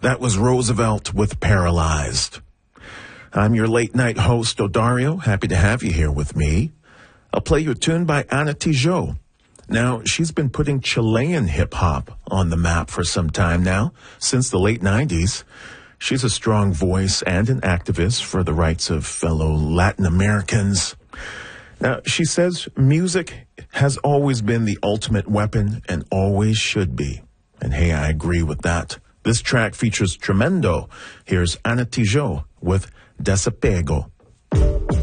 That was Roosevelt with Paralyzed. I'm your late night host, Odario. Happy to have you here with me. I'll play you a tune by Ana Tijoux. Now, she's been putting Chilean hip-hop on the map for some time now, since the late 90s. She's a strong voice and an activist for the rights of fellow Latin Americans. Now, she says music has always been the ultimate weapon and always should be. And hey, I agree with that. This track features Tremendo. Here's Ana Tijoux with Desapego.